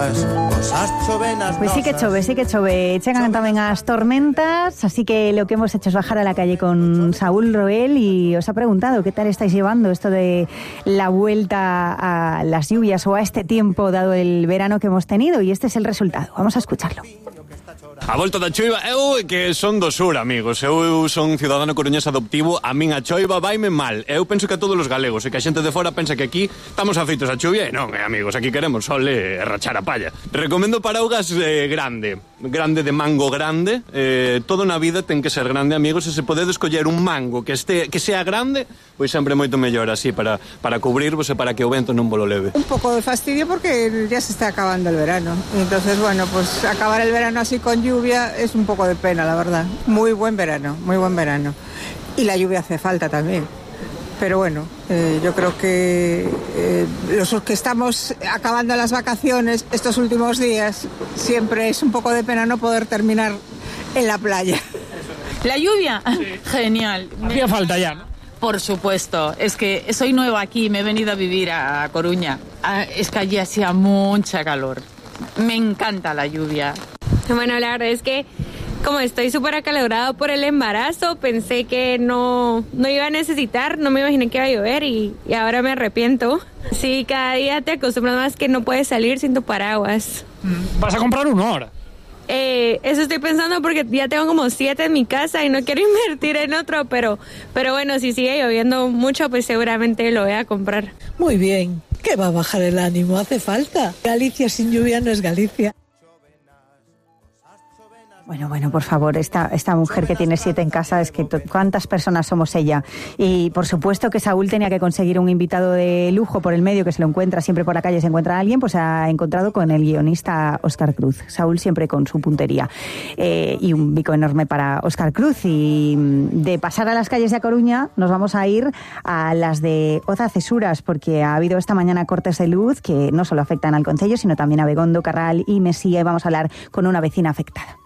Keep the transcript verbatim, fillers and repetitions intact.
nosas, cosas chovenas. Pues sí que chove, sí que chove. Chegan tamén as tormentas, así que lo que hemos hecho es bajar a la calle con Saúl Roel y os ha preguntado qué tal estáis llevando esto de la vuelta a las lluvias o a este tiempo dado el verano que hemos tenido, y este es el resultado. Vamos a escucharlo. A volta da choiva, eu que son do sur, amigos. Eu son cidadano coruñés adoptivo, a min a choiva vaime mal. Eu penso que a todos os galegos, e que a xente de fora pensa que aquí estamos afeitos a chuvia, e non, eh, amigos, aquí queremos sol e rachar a palla. Recomendo paraugas eh, grande, grande de mango grande. Eh, todo na vida ten que ser grande, amigos, e se podedes coller un mango que este que sea grande, pois sempre moito mellor así para para cubrirvos e para que o vento non volo leve. Un pouco de fastidio porque ya se está acabando el verano. Entonces, bueno, pues acabar el verano así con lluvia es un poco de pena, la verdad. Muy buen verano, muy buen verano. Y la lluvia hace falta también. Pero bueno, eh, yo creo que eh, los que estamos acabando las vacaciones estos últimos días, siempre es un poco de pena no poder terminar en la playa. ¿La lluvia? Sí. Genial. Hacía falta ya, ¿no? Por supuesto, es que soy nueva aquí, me he venido a vivir a Coruña. Es que allí hacía mucha calor. Me encanta la lluvia. Bueno, la verdad es que como estoy súper acalorado por el embarazo, pensé que no, no iba a necesitar, no me imaginé que iba a llover y, y ahora me arrepiento. Sí, cada día te acostumbras más que no puedes salir sin tu paraguas. ¿Vas a comprar uno ahora? Eh, eso estoy pensando porque ya tengo como siete en mi casa y no quiero invertir en otro, pero, pero bueno, si sigue lloviendo mucho, pues seguramente lo voy a comprar. Muy bien, ¿qué va a bajar el ánimo? Hace falta. Galicia sin lluvia no es Galicia. Bueno, bueno, por favor, esta, esta mujer que tiene siete en casa, es que to- ¿cuántas personas somos ella? Y por supuesto que Saúl tenía que conseguir un invitado de lujo por el medio, que se lo encuentra siempre por la calle, se encuentra a alguien, pues ha encontrado con el guionista Óscar Cruz. Saúl siempre con su puntería. Eh, y un bico enorme para Óscar Cruz. Y de pasar a las calles de A Coruña, nos vamos a ir a las de Oza Cesuras, porque ha habido esta mañana cortes de luz que no solo afectan al concello, sino también a Begondo, Carral y Mesía, y vamos a hablar con una vecina afectada.